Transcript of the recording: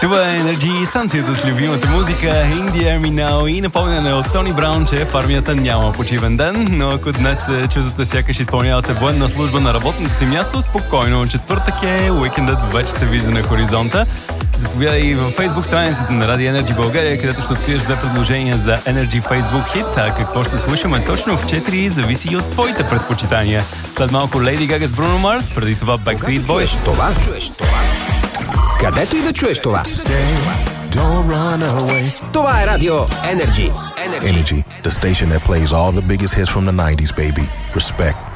Това е Energy, станцията с любимата музика In the Army Now и напомняне от Тони Браун, че в армията няма почивен ден, но ако днес чувствате сякаш изпълнявате военна служба на работното си място, спокойно, четвъртък е, уикендът вече се вижда на хоризонта. Заповядай във Facebook страницата на Radio Energy България, където ще откриеш две предложения за Energy Facebook хит, а какво ще слушаме точно в 4 зависи и от твоите предпочитания. След малко Lady Gaga с Bruno Mars, преди това Backstreet Boys. Чуеш това. Където и да чуеш това. Това е Радио Energy. Energy, the station that plays all the biggest hits from the 90s, baby. Respect.